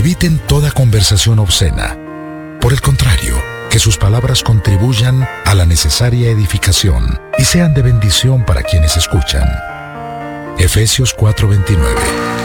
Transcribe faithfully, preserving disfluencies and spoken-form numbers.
Eviten toda conversación obscena. Por el contrario, que sus palabras contribuyan a la necesaria edificación y sean de bendición para quienes escuchan. Efesios cuatro veintinueve.